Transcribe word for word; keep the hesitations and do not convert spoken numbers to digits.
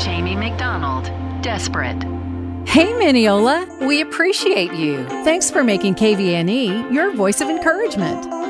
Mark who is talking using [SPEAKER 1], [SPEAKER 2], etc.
[SPEAKER 1] Jamie McDonald, Desperate.
[SPEAKER 2] Hey, Mineola, we appreciate you. Thanks for making K V N E your voice of encouragement.